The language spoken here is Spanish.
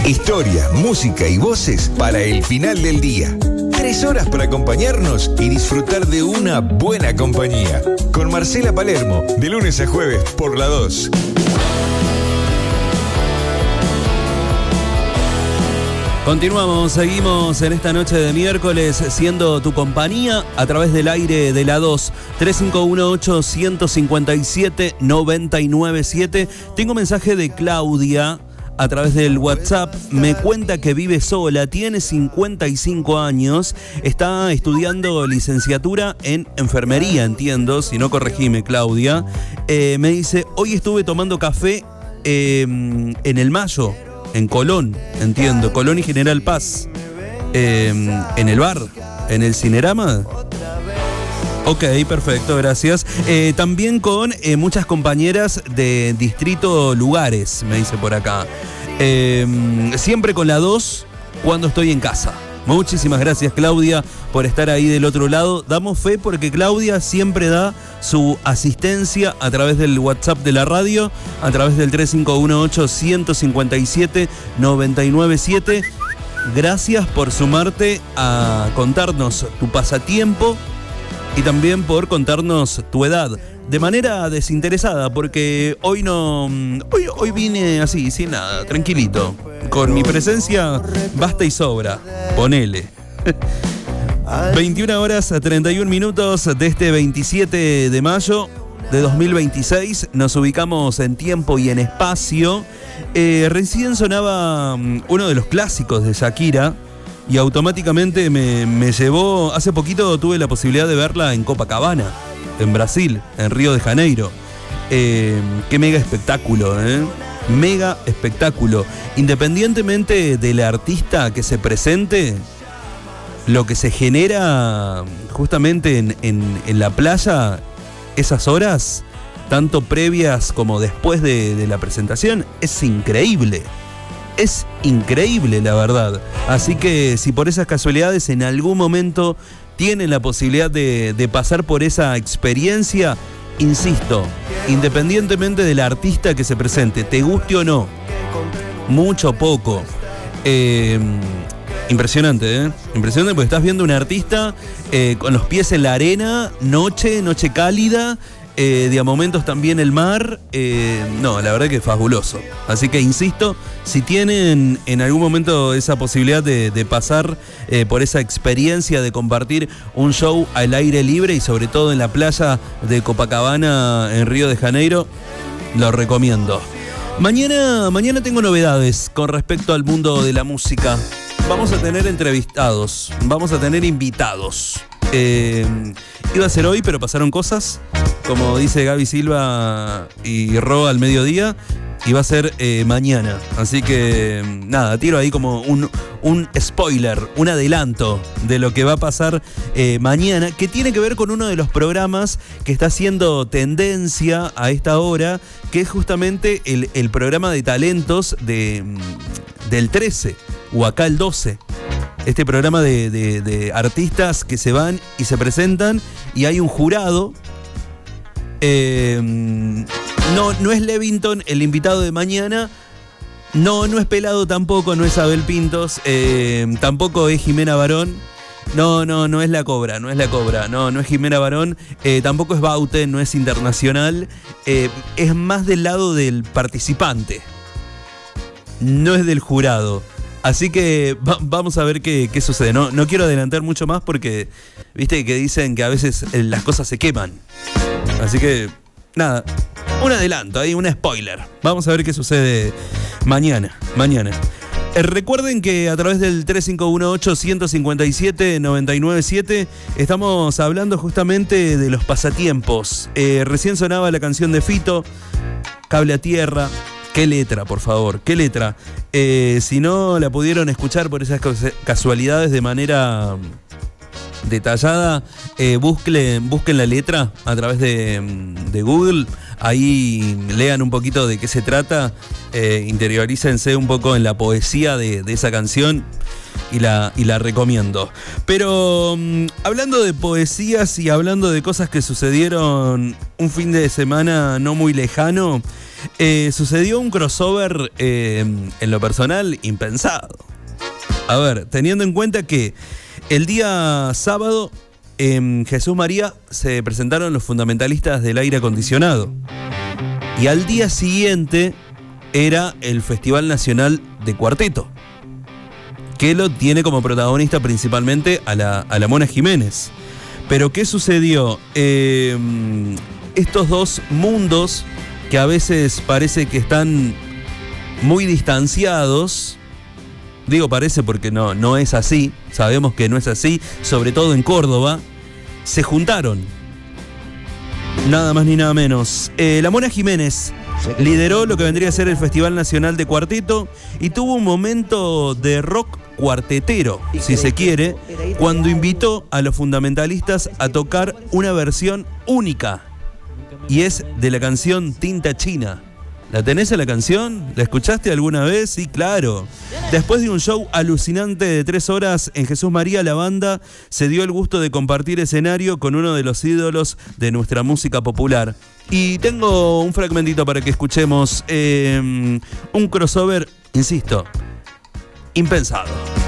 Historia, música y voces para el final del día. 3 horas para acompañarnos y disfrutar de una buena compañía. Con Marcela Palermo, de lunes a jueves por La 2. Continuamos, seguimos en esta noche de miércoles siendo tu compañía a través del aire de La 2. 3518-157-997. Tengo mensaje de Claudia a través del WhatsApp. Me cuenta que vive sola, tiene 55 años, está estudiando licenciatura en enfermería, entiendo, si no corregime, Claudia. Me dice, hoy estuve tomando café en el Mayo, en Colón, entiendo, Colón y General Paz, en el bar, en el Cinerama. Ok, perfecto, gracias. También con muchas compañeras de Distrito Lugares, me dice por acá. Siempre con La 2 cuando estoy en casa. Muchísimas gracias, Claudia, por estar ahí del otro lado. Damos fe porque Claudia siempre da su asistencia a través del WhatsApp de la radio, a través del 3518-157-997. Gracias por sumarte a contarnos tu pasatiempo y también por contarnos tu edad, de manera desinteresada, porque hoy vine así, sin nada, tranquilito. Con mi presencia basta y sobra, ponele. 21 horas a 31 minutos de este 27 de mayo de 2026. Nos ubicamos en tiempo y en espacio. Recién sonaba uno de los clásicos de Shakira, y automáticamente me llevó. Hace poquito tuve la posibilidad de verla en Copacabana, en Brasil, en Río de Janeiro. Qué mega espectáculo, mega espectáculo. Independientemente del artista que se presente, lo que se genera justamente en la playa, esas horas, tanto previas como después de la presentación, es increíble. Es increíble, la verdad. Así que si por esas casualidades en algún momento tienen la posibilidad de pasar por esa experiencia, insisto, independientemente del artista que se presente, te guste o no, mucho o poco, impresionante, impresionante, porque estás viendo un artista con los pies en la arena, noche cálida, de a momentos también el mar. No, la verdad que es fabuloso. Así que insisto, si tienen en algún momento esa posibilidad de pasar por esa experiencia de compartir un show al aire libre y sobre todo en la playa de Copacabana en Río de Janeiro, lo recomiendo. Mañana tengo novedades con respecto al mundo de la música. Vamos a tener entrevistados, vamos a tener invitados. Iba a ser hoy, pero pasaron cosas, como dice Gaby Silva y Ro al mediodía, y va a ser mañana. Así que nada, tiro ahí como un spoiler, un adelanto de lo que va a pasar mañana, que tiene que ver con uno de los programas que está haciendo tendencia a esta hora, que es justamente el programa de talentos del 13, o acá el 12. Este programa de artistas que se van y se presentan y hay un jurado. No es Levington el invitado de mañana. No es Pelado tampoco, no es Abel Pintos. Tampoco es Jimena Barón. No es La Cobra, no es Jimena Barón. Tampoco es Baute, no es Internacional. Es más del lado del participante. No es del jurado. Así que vamos a ver qué sucede. No quiero adelantar mucho más porque, viste, que dicen que a veces las cosas se queman. Así que, nada, un adelanto, ahí un spoiler. Vamos a ver qué sucede mañana. Recuerden que a través del 3518-157-997 estamos hablando justamente de los pasatiempos. Recién sonaba la canción de Fito, Cable a Tierra. Qué letra, por favor, qué letra. Si no la pudieron escuchar por esas casualidades de manera detallada, busquen la letra a través de Google. Ahí lean un poquito de qué se trata, interiorícense un poco en la poesía de esa canción la recomiendo. Pero hablando de poesías y hablando de cosas que sucedieron un fin de semana no muy lejano, sucedió un crossover en lo personal impensado. A ver, teniendo en cuenta que el día sábado en Jesús María se presentaron los fundamentalistas del aire acondicionado. Y al día siguiente era el Festival Nacional de Cuarteto, que lo tiene como protagonista principalmente a la Mona Jiménez. Pero ¿qué sucedió? Estos dos mundos que a veces parece que están muy distanciados, digo parece porque no es así, sabemos que no es así, sobre todo en Córdoba, se juntaron. Nada más ni nada menos. La Mona Jiménez lideró lo que vendría a ser el Festival Nacional de Cuarteto y tuvo un momento de rock cuartetero, si se quiere, cuando invitó a los fundamentalistas a tocar una versión única. Y es de la canción Tinta China. ¿La tenés a la canción? ¿La escuchaste alguna vez? Sí, claro. Después de un show alucinante de 3 horas en Jesús María, la banda se dio el gusto de compartir escenario con uno de los ídolos de nuestra música popular. Y tengo un fragmentito para que escuchemos un crossover, insisto, impensado.